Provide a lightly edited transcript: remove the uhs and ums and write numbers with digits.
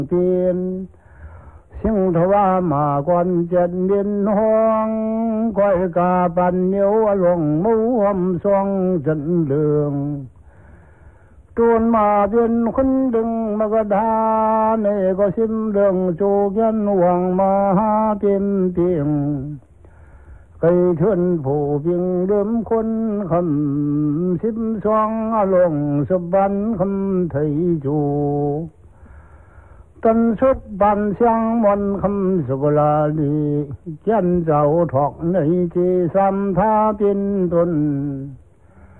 tiên sinh thọ mà quan chân liên hoang coi cả bàn nhiêu luồng mũ hầm xoang trận đường tuôn mà biên khuyên đừng mà có đa này có sim đường chu nhân hoàng mà ha tiên tiếng cây thuyền phủ biên đớm khuôn khẩm sim xoang luồng sập ban khẩm thấy chủ tân xuất ban sang môn khẩm sô la đi chân giàu thọ này chỉ sam tha tiên tuần